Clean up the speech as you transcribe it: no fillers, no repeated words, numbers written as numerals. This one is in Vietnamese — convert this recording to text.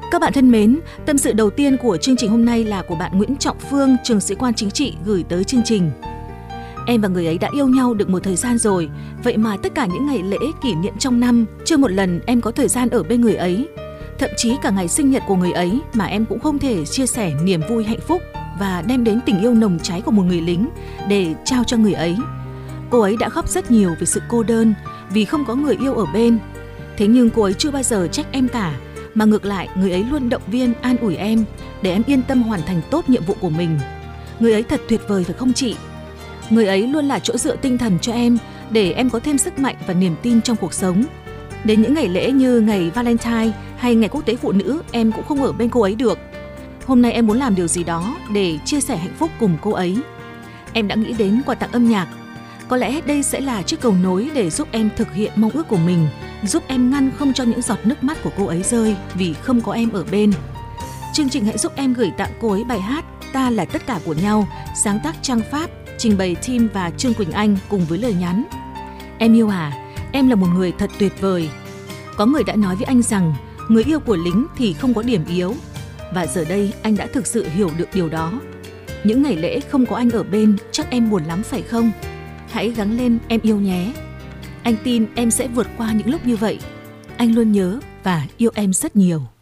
Các bạn thân mến, tâm sự đầu tiên của chương trình hôm nay là của bạn Nguyễn Trọng Phương, trường sĩ quan chính trị gửi tới chương trình. Em và người ấy đã yêu nhau được một thời gian rồi, vậy mà tất cả những ngày lễ kỷ niệm trong năm, chưa một lần em có thời gian ở bên người ấy. Thậm chí cả ngày sinh nhật của người ấy mà em cũng không thể chia sẻ niềm vui hạnh phúc và đem đến tình yêu nồng cháy của một người lính để trao cho người ấy. Cô ấy đã khóc rất nhiều vì sự cô đơn, vì không có người yêu ở bên. Thế nhưng cô ấy chưa bao giờ trách em cả, mà ngược lại người ấy luôn động viên an ủi em để em yên tâm hoàn thành tốt nhiệm vụ của mình. Người ấy thật tuyệt vời phải không chị? Người ấy luôn là chỗ dựa tinh thần cho em để em có thêm sức mạnh và niềm tin trong cuộc sống. Đến những ngày lễ như ngày Valentine hay ngày Quốc tế Phụ nữ, em cũng không ở bên cô ấy được. Hôm nay em muốn làm điều gì đó để chia sẻ hạnh phúc cùng cô ấy. Em đã nghĩ đến quà tặng âm nhạc. Có lẽ đây sẽ là chiếc cầu nối để giúp em thực hiện mong ước của mình, giúp em ngăn không cho những giọt nước mắt của cô ấy rơi vì không có em ở bên. Chương trình hãy giúp em gửi tặng cô ấy bài hát Ta Là Tất Cả Của Nhau, sáng tác Trang Pháp, trình bày Tim và Trương Quỳnh Anh cùng với lời nhắn: Em yêu à, em là một người thật tuyệt vời. Có người đã nói với anh rằng người yêu của lính thì không có điểm yếu, và giờ đây anh đã thực sự hiểu được điều đó. Những ngày lễ không có anh ở bên chắc em buồn lắm phải không? Hãy gắng lên em yêu nhé. Anh tin em sẽ vượt qua những lúc như vậy. Anh luôn nhớ và yêu em rất nhiều.